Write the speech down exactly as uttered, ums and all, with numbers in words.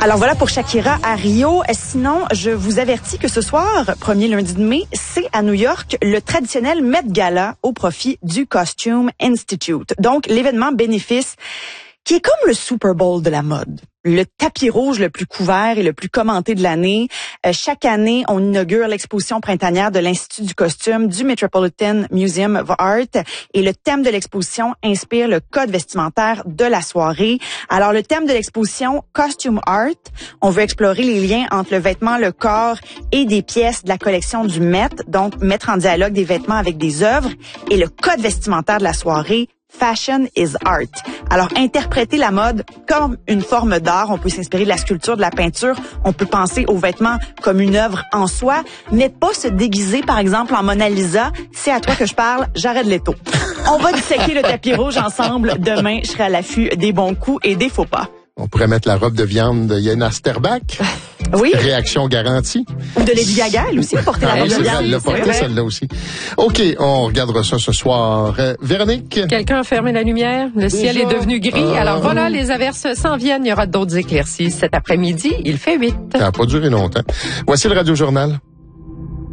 Alors voilà pour Shakira à Rio. Sinon, je vous avertis que ce soir, premier lundi de mai, c'est à New York le traditionnel Met Gala au profit du Costume Institute. Donc, l'événement bénéfice qui est comme le Super Bowl de la mode. Le tapis rouge le plus couvert et le plus commenté de l'année. Euh, chaque année, on inaugure l'exposition printanière de l'Institut du costume du Metropolitan Museum of Art et le thème de l'exposition inspire le code vestimentaire de la soirée. Alors, le thème de l'exposition Costume Art, on veut explorer les liens entre le vêtement, le corps et des pièces de la collection du Met, donc mettre en dialogue des vêtements avec des œuvres et le code vestimentaire de la soirée. Fashion is art. Alors, interpréter la mode comme une forme d'art. On peut s'inspirer de la sculpture, de la peinture. On peut penser aux vêtements comme une œuvre en soi, mais pas se déguiser, par exemple, en Mona Lisa. C'est à toi que je parle, Jared Leto. On va disséquer le tapis rouge ensemble. Demain, je serai à l'affût des bons coups et des faux pas. On pourrait mettre la robe de viande de Yen Asterbach. Oui. Réaction garantie. Ou de Lady Gaga, elle aussi, a porté ah, la robe de viande. Elle l'a porté, celle-là aussi. OK, on regardera ça ce soir. Euh, Véronique? Quelqu'un a fermé la lumière. Le Déjà? ciel est devenu gris. Ah. Alors voilà, les averses s'en viennent. Il y aura d'autres éclaircies cet après-midi. Il fait huit. Ça n'a pas duré longtemps. Voici le Radio-Journal.